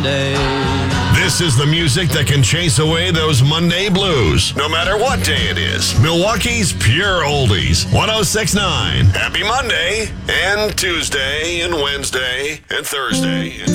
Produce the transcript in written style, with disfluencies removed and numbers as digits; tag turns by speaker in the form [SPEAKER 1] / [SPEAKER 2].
[SPEAKER 1] Monday.
[SPEAKER 2] This is the music that can chase away those Monday blues, no matter what day it is. Milwaukee's Pure Oldies, 106.9. Happy Monday, and Tuesday, and Wednesday, and Thursday, and